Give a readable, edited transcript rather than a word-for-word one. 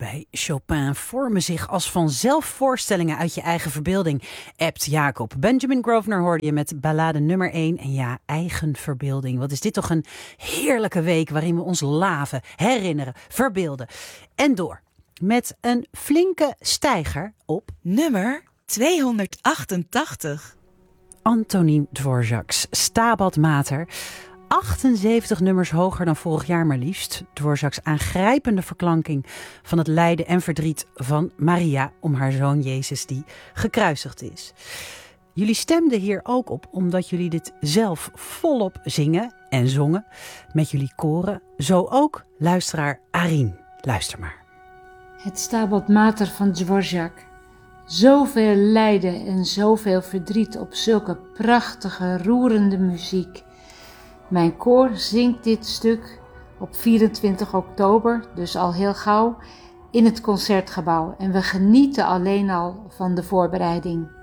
bij Chopin vormen zich als vanzelf voorstellingen uit je eigen verbeelding, ebt Jacob. Benjamin Grosvenor hoorde je met ballade nummer 1 en ja, eigen verbeelding. Wat is dit toch een heerlijke week waarin we ons laven, herinneren, verbeelden en door. Met een flinke stijger op nummer 288. Antonín Dvořák's Stabat Mater. 78 nummers hoger dan vorig jaar maar liefst. Dvořák's aangrijpende verklanking van het lijden en verdriet van Maria om haar zoon Jezus die gekruisigd is. Jullie stemden hier ook op omdat jullie dit zelf volop zingen en zongen met jullie koren. Zo ook luisteraar Arien. Luister maar. Het Stabat Mater van Dvořák. Zoveel lijden en zoveel verdriet op zulke prachtige, roerende muziek. Mijn koor zingt dit stuk op 24 oktober, dus al heel gauw, in het Concertgebouw. En we genieten alleen al van de voorbereiding.